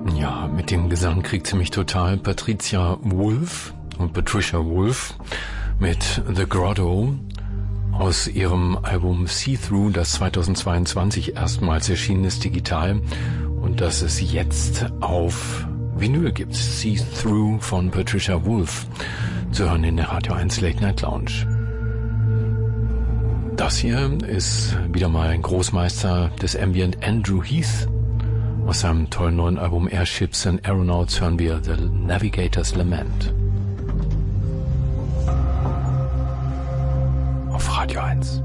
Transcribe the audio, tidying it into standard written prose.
Ja, mit dem Gesang kriegt sie mich total. Patricia Wolf und Patricia Wolf mit The Grotto aus ihrem Album See Through, das 2022 erstmals erschienen ist, digital, und das es jetzt auf Vinyl gibt. See Through von Patricia Wolf zu hören in der Radio 1 Late Night Lounge. Das hier ist wieder mal ein Großmeister des Ambient, Andrew Heath. Aus seinem tollen neuen Album Airships and Aeronauts hören wir The Navigator's Lament. Auf Radio 1.